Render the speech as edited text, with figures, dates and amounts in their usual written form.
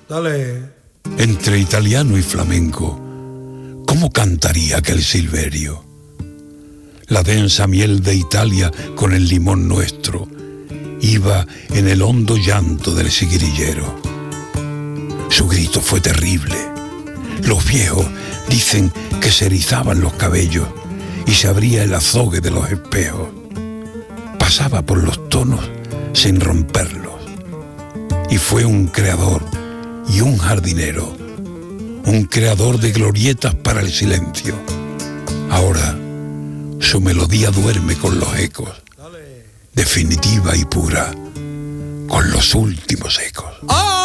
Dale. Entre italiano y flamenco, ¿cómo cantaría aquel Silverio? La densa miel de Italia con el limón nuestro iba en el hondo llanto del sigrillero. Su grito fue terrible. Los viejos dicen que se erizaban los cabellos y se abría el azogue de los espejos. Pasaba por los tonos sin romperlos. Y fue un creador y un jardinero, un creador de glorietas para el silencio. Ahora su melodía duerme con los ecos, definitiva y pura, con los últimos ecos. ¡Ah!